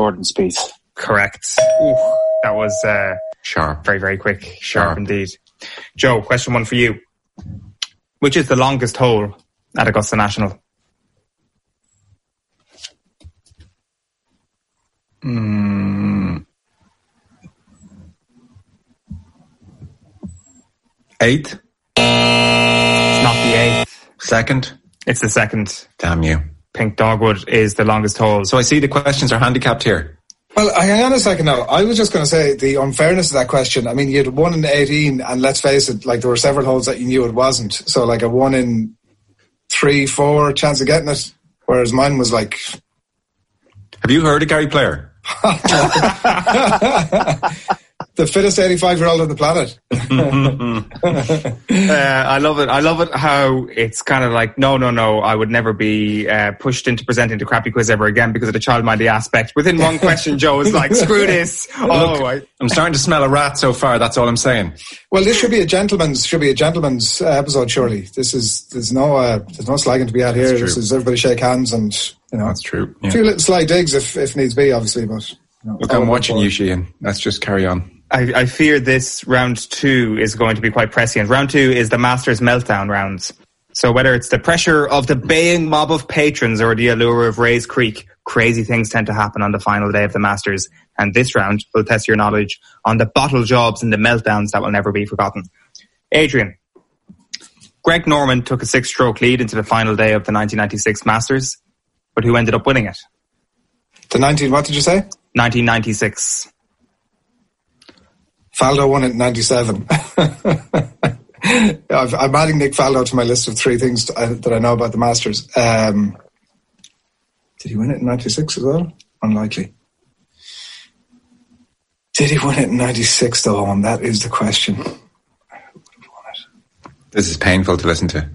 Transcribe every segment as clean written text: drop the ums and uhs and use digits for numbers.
Jordan Spieth. Correct. Ooh, that was sharp. Very, very quick. Sharp indeed. Joe, question one for you. Which is the longest hole at Augusta National? Eighth? It's not the eighth. Second? It's the second. Damn you. Pink Dogwood is the longest hole. So I see the questions are handicapped here. Well, hang on a second now. I was just going to say the unfairness of that question. I mean, you had 1 in 18, and let's face it, like there were several holes that you knew it wasn't. So like a 1 in 3, 4 chance of getting it, whereas mine was like... Have you heard of Gary Player? The fittest 85-year-old on the planet. I love it. I love it how it's kind of like, no, I would never be pushed into presenting the crappy quiz ever again because of the child-minded aspect. Within one question, Joe is like, screw this. I'm starting to smell a rat so far, that's all I'm saying. Well, this should be a gentleman's episode, surely. There's no slagging to be had here. This is everybody shake hands and, you know. That's true. Yeah. A few little sly digs if needs be, obviously, but... You know, look, I'm watching you, Sheehan. Let's just carry on. I fear this round 2 is going to be quite prescient. Round 2 is the Masters meltdown rounds. So whether it's the pressure of the baying mob of patrons or the allure of Rae's Creek, crazy things tend to happen on the final day of the Masters. And this round will test your knowledge on the bottle jobs and the meltdowns that will never be forgotten. Adrian, Greg Norman took a 6-stroke lead into the final day of the 1996 Masters, but who ended up winning it? What did you say? 1996. Faldo won it in 97. I'm adding Nick Faldo to my list of 3 things that I know about the Masters. Did he win it in 96 as well? Unlikely. Did he win it in 96 though? And that is the question. Who would have won it? This is painful to listen to.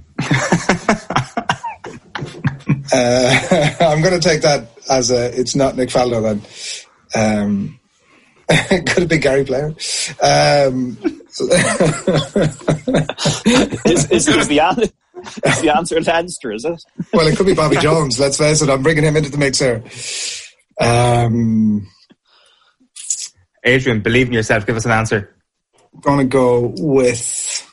I'm going to take that as it's not Nick Faldo then. Could it be Gary Player? Is the answer Leinster, is it? Well, it could be Bobby Jones. Let's face it. I'm bringing him into the mix here. Adrian, believe in yourself. Give us an answer. I'm going to go with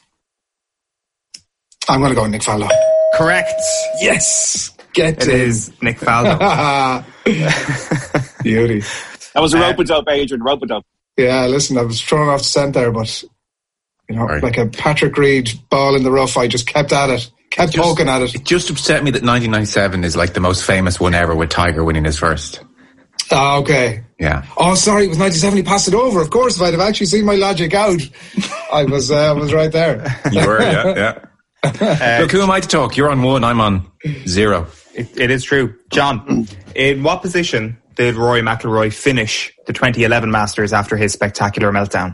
Nick Faldo. Correct. Yes. It is Nick Faldo. Beauty. That was a rope-a-dope, Adrian, rope-a-dope. Yeah, listen, I was thrown off the scent there, but, you know, like a Patrick Reed ball in the rough, I just kept at it, poking at it. It just upset me that 1997 is like the most famous one ever with Tiger winning his first. Oh, okay. Yeah. Oh, sorry, it was 97, he passed it over. Of course, if I'd have actually seen my logic out, I was right there. You were, yeah. Look, who am I to talk? You're on 1, I'm on 0. It is true. John, in what position did Rory McIlroy finish the 2011 Masters after his spectacular meltdown?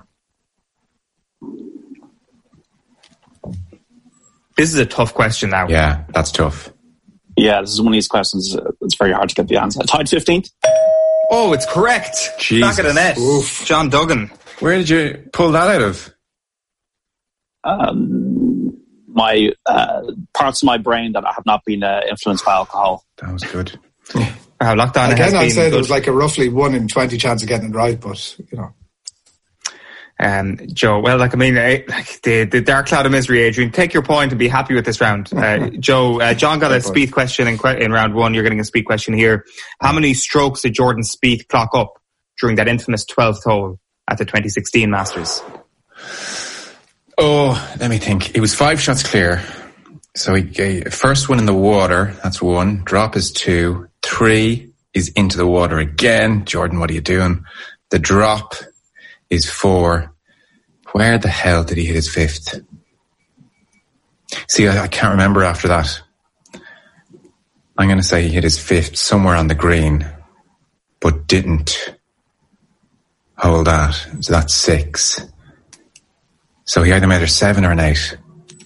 This is a tough question now. Yeah, that's tough. Yeah, this is one of these questions. It's very hard to get the answer. Tied 15th? Oh, it's correct. Jesus. Back of the net. Oof. John Duggan. Where did you pull that out of? My parts of my brain that have not been influenced by alcohol. That was good. Locked on. Again, I'd say there was like a roughly 1 in 20 chance of getting it right, but, you know. Joe, well, the dark cloud of misery, Adrian, take your point and be happy with this round. Joe, John got a Spieth question in round 1. You're getting a Spieth question here. How many strokes did Jordan Spieth clock up during that infamous 12th hole at the 2016 Masters? Oh, let me think. It was 5 shots clear. So he gave first one in the water. That's 1. Drop is 2. 3 is into the water again. Jordan, what are you doing? The drop is 4. Where the hell did he hit his 5th? See, I can't remember after that. I'm going to say he hit his 5th somewhere on the green, but didn't hold that. So that's 6. So he either made a 7 or an 8.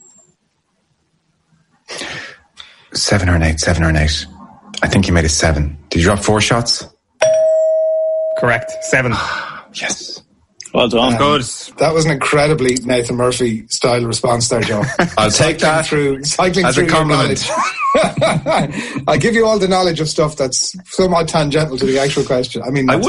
7 or an 8. I think he made a 7. Did you drop 4 shots? Correct. 7. Yes. Well done. Good. That was an incredibly Nathan Murphy style response there, Joe. I'll take that cycling as through a compliment. I'll give you all the knowledge of stuff that's somewhat tangential to the actual question. I mean,